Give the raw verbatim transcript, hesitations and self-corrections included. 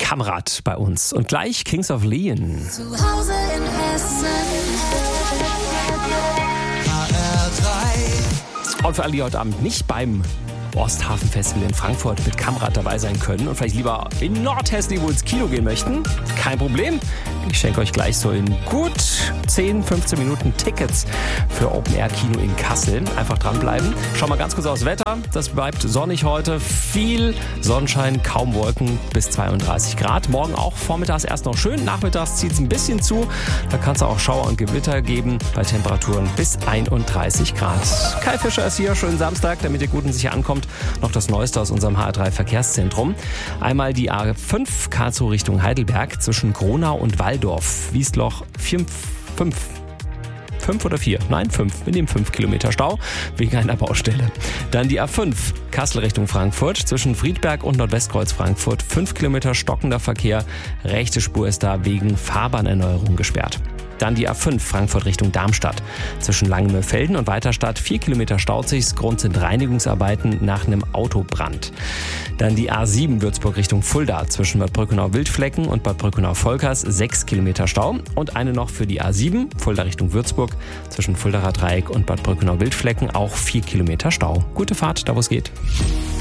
Kamrat bei uns. Und gleich Kings of Leon. Zu Hause in Hessen. H R drei. Und für alle, die heute Abend nicht beim Osthafen-Festival in Frankfurt mit Kamrat dabei sein können und vielleicht lieber in Nordhessen irgendwo ins Kino gehen möchten, kein Problem. Ich schenke euch gleich so in gut zehn, fünfzehn Minuten Tickets für Open-Air-Kino in Kassel. Einfach dranbleiben. Schau mal ganz kurz aufs Wetter. Das bleibt sonnig heute. Viel Sonnenschein, kaum Wolken, bis zweiunddreißig Grad. Morgen auch vormittags erst noch schön. Nachmittags zieht es ein bisschen zu. Da kann es auch Schauer und Gewitter geben bei Temperaturen bis einunddreißig Grad. Kai Fischer ist hier. Schönen Samstag, damit ihr gut und sicher ankommt. Noch das Neueste aus unserem H R drei Verkehrszentrum. Einmal die A fünf Karlsruhe Richtung Heidelberg zwischen Gronau und Walldorf. Wiesloch vier, fünf. Fünf oder vier? Nein, fünf. Wir nehmen fünf Kilometer Stau wegen einer Baustelle. Dann die A fünf Kassel Richtung Frankfurt zwischen Friedberg und Nordwestkreuz Frankfurt. Fünf Kilometer stockender Verkehr. Rechte Spur ist da wegen Fahrbahnerneuerung gesperrt. Dann die A fünf Frankfurt Richtung Darmstadt. Zwischen Langenmöllfelden und Weiterstadt vier Kilometer staut sich's. Grund sind Reinigungsarbeiten nach einem Autobrand. Dann die A sieben Würzburg Richtung Fulda. Zwischen Bad Brückenau-Wildflecken und Bad Brückenau-Volkers sechs Kilometer Stau. Und eine noch für die A sieben Fulda Richtung Würzburg. Zwischen Fuldaer Dreieck und Bad Brückenau-Wildflecken auch vier Kilometer Stau. Gute Fahrt, da wo es geht.